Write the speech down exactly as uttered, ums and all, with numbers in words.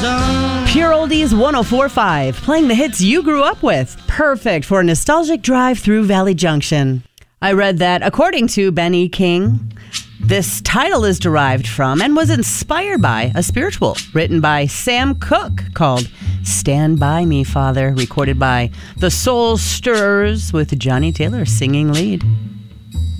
sun. Pure Oldies one oh four point five, playing the hits you grew up with. Perfect for a nostalgic drive through Valley Junction. I read that, according to Ben E. King, this title is derived from and was inspired by a spiritual written by Sam Cooke called Stand By Me, Father, recorded by the Soul Stirrers with Johnny Taylor singing lead.